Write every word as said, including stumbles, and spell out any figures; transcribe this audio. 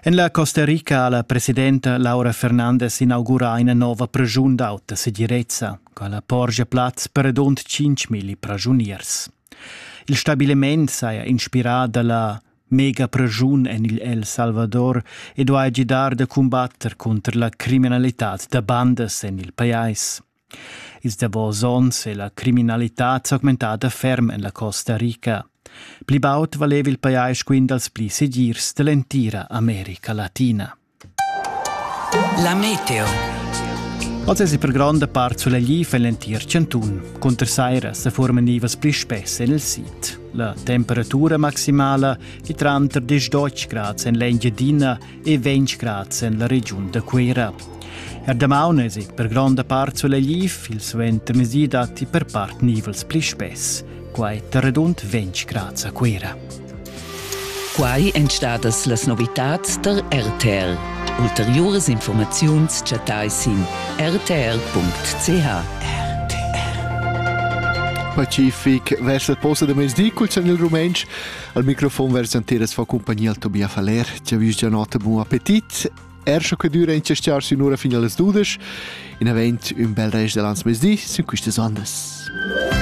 En la Costa Rica la presidenta Laura Fernandez inaugura una nova prigiun d'auta sicurezza, che la porge plaz per rund cinque mila prigioniers. Il stabiliment saja inspirat dalla mega prigiun en il El Salvador e doa agidar de combatter contra la criminalitat de bandas en il pais. Is davos ons e la criminalitat augmentada ferm en la Costa Rica. Pli baut valeva il pais quindi als pli segirs de l'entira America Latina. La meteo. Oggi si per grande parte sulla gli fa l'entir centun. Contra saira se forman nivas pli spesse nel sit. La temperatura maximale è tra diciotto gradi in l'Engiadina e venti gradi in la regione de Quera. Er da maunesi per grande parte sulla gli il suente mesi dati per part nivels pli spesse. Quai redund venti gradi a Quera. Quai entstadas las novitats der R T R. Ulteriores informaziuns chatais in r t r punct c h. Pacific verso il posto de mesdì col il rumensch al microfon verso interes fa compagnia al Tobia Faler. Ci avis già nota buon appetit. Erscho che dura in cestarsi un'ora fino alle dudes. In avent un bel reis de l'ans mesdì su queste ondas.